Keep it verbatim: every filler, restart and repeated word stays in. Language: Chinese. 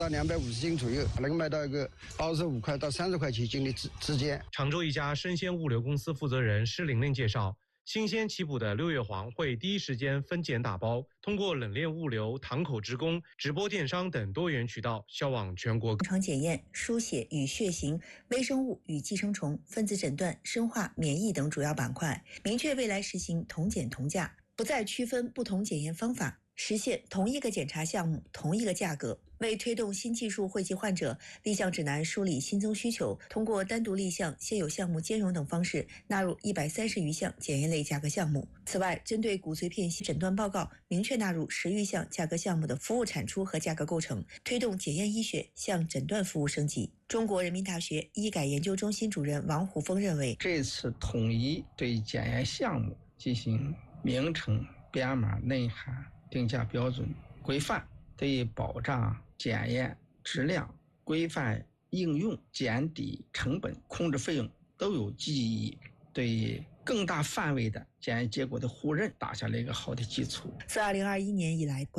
到两百五十斤左右，能卖到一个二十五块到三十块钱一斤的之之间。 常州一家生鲜物流公司负责人施玲玲介绍，新鲜起捕的六月黄会第一时间分拣打包，通过冷链物流、堂口职工、直播电商等多元渠道销往全国。 临床检验、输血与血型、微生物与寄生虫、分子诊断、生化、免疫等主要板块，明确未来实行同检同价，不再区分不同检验方法，实现同一个检查项目、同一个价格。为推动新技术惠及患者，立项指南梳理新增需求，通过单独立项、现有项目兼容等方式，纳入一百三十余项检验类价格项目。此外，针对骨髓片诊断报告，明确纳入十余项价格项目的服务产出和价格构成，推动检验医学向诊断服务升级。中国人民大学医改研究中心主任王虎峰认为， 这次统一对检验项目进行名称、编码、内涵、定价标准、规范，对保障检验质量、规范应用、减低成本、控制费用都有积极意义，对更大范围的检验结果的互认打下了一个好的基础。 自二零二一年以来，